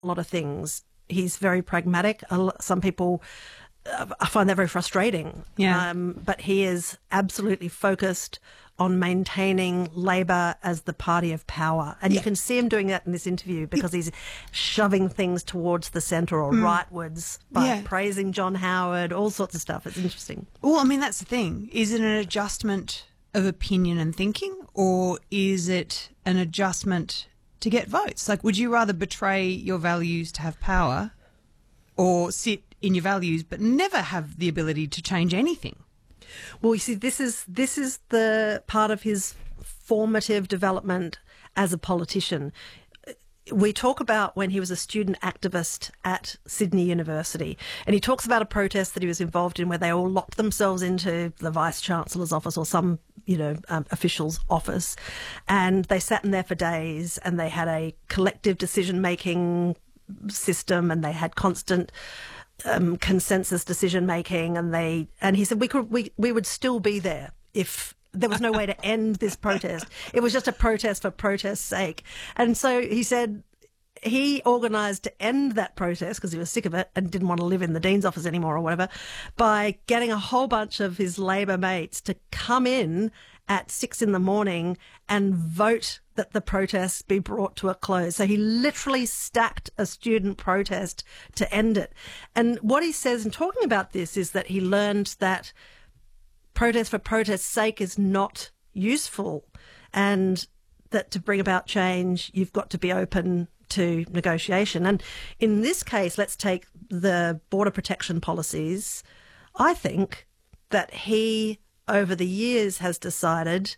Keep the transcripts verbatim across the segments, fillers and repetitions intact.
a lot of things. He's very pragmatic. A lo- Some people, uh, I find that very frustrating. Yeah. Um, but he is absolutely focused on maintaining Labor as the party of power. And Yeah. you can see him doing that in this interview because he's shoving things towards the centre or rightwards by Yeah. praising John Howard, all sorts of stuff. It's interesting. Well, I mean, that's the thing. Is it an adjustment of opinion and thinking, or is it an adjustment to get votes? Like, would you rather betray your values to have power, or sit in your values but never have the ability to change anything? Well, you see, this is this is the part of his formative development as a politician. We talk about when he was a student activist at Sydney University, and he talks about a protest that he was involved in where they all locked themselves into the Vice-Chancellor's office or some, you know, um, official's office, and they sat in there for days, and they had a collective decision-making system, and they had constant um, consensus decision-making, and they and he said we could we, we would still be there if there was no way to end this protest. It was just a protest for protest's sake. And so he said he organised to end that protest because he was sick of it and didn't want to live in the Dean's office anymore or whatever, by getting a whole bunch of his Labor mates to come in at six in the morning and vote that the protest be brought to a close. So he literally stacked a student protest to end it. And what he says in talking about this is that he learned that protest for protest's sake is not useful, and that to bring about change, you've got to be open to negotiation. And in this case, let's take the border protection policies. I think that he, over the years, has decided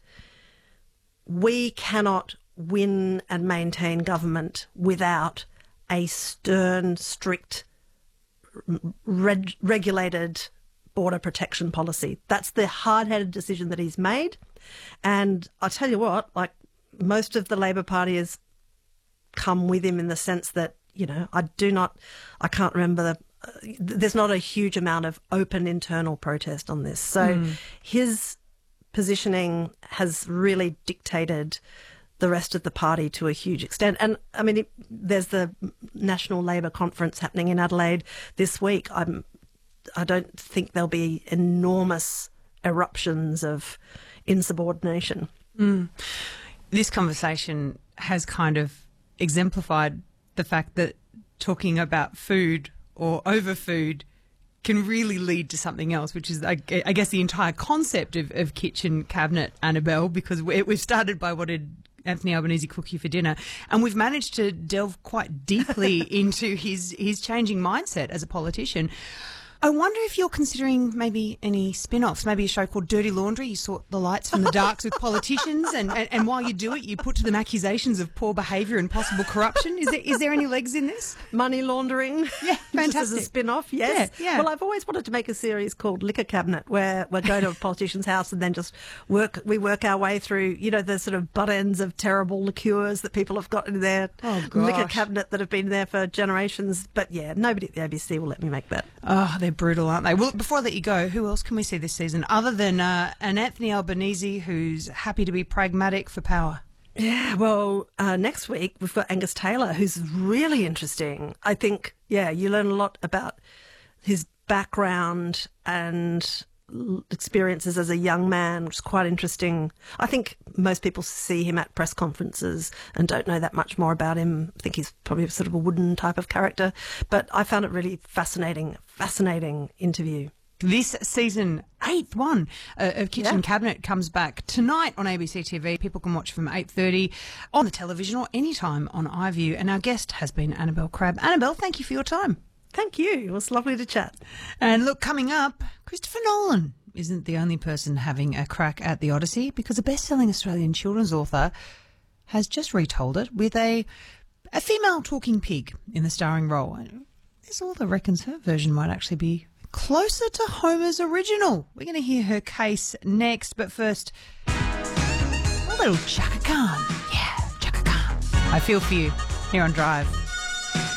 we cannot win and maintain government without a stern, strict, reg- regulated border protection policy. That's the hard-headed decision that he's made. And I'll tell you what, like, most of the Labor Party has come with him in the sense that, you know, I do not, I can't remember the, uh, there's not a huge amount of open internal protest on this. So mm. his positioning has really dictated the rest of the party to a huge extent. And I mean, it, there's the National Labor Conference happening in Adelaide this week. I'm I don't think there'll be enormous eruptions of insubordination. Mm. This conversation has kind of exemplified the fact that talking about food or over food can really lead to something else, which is, I guess, the entire concept of, of kitchen cabinet, Annabelle, because we've started by what did Anthony Albanese cook you for dinner, and we've managed to delve quite deeply into his, his changing mindset as a politician. I wonder if you're considering maybe any spin-offs, maybe a show called Dirty Laundry. You sort the lights from the darks with politicians, and, and, and while you do it, you put to them accusations of poor behaviour and possible corruption. Is there is there any legs in this? Money laundering. Yeah, fantastic. Just as a spin-off, yes. Yeah, yeah. Well, I've always wanted to make a series called Liquor Cabinet, where we go to a politician's house and then just work, we work our way through, you know, the sort of butt ends of terrible liqueurs that people have got in their oh, liquor cabinet that have been there for generations. But yeah, nobody at the A B C will let me make that. Oh, they're brutal, aren't they? Well, before I let you go, who else can we see this season other than uh, an Anthony Albanese who's happy to be pragmatic for power? Yeah, well, uh, next week we've got Angus Taylor, who's really interesting. I think, yeah, you learn a lot about his background and experiences as a young man, which is quite interesting. I think most people see him at press conferences and don't know that much more about him. I think he's probably sort of a wooden type of character, but I found it really fascinating, fascinating interview. This season, eighth one uh, of Kitchen Yeah. Cabinet comes back tonight on A B C T V. People can watch from eight thirty on the television or anytime on iView. And our guest has been Annabelle Crabb. Annabelle, thank you for your time. Thank you. It was lovely to chat. And look, coming up, Christopher Nolan isn't the only person having a crack at the Odyssey, because a best-selling Australian children's author has just retold it with a a female talking pig in the starring role. This author reckons her version might actually be closer to Homer's original. We're going to hear her case next, but first, a little Chaka Khan. Yeah, Chaka Khan. I feel for you here on Drive.